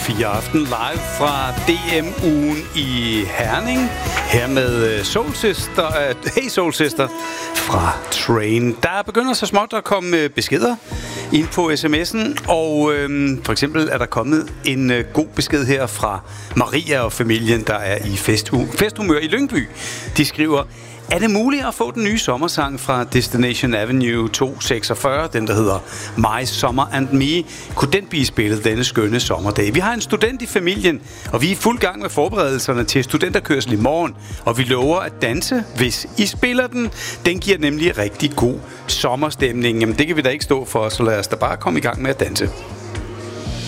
4 Aften live fra DM-ugen i Herning. Her med Soul Sister, Hey Soul Sister fra Train. Der begynder så småt at komme beskeder ind på sms'en, og for eksempel er der kommet en god besked her fra Maria og familien, der er i festhumør i Lyngby. De skriver: er det muligt at få den nye sommersang fra Destination Avenue 246, den der hedder My Summer and Me? Kunne den blive spillet denne skønne sommerdag? Vi har en student i familien, og vi er i fuld gang med forberedelserne til studenterkørsel i morgen, og vi lover at danse, hvis I spiller den. Den giver nemlig rigtig god sommerstemning. Jamen det kan vi da ikke stå for, så lad os da bare komme i gang med at danse.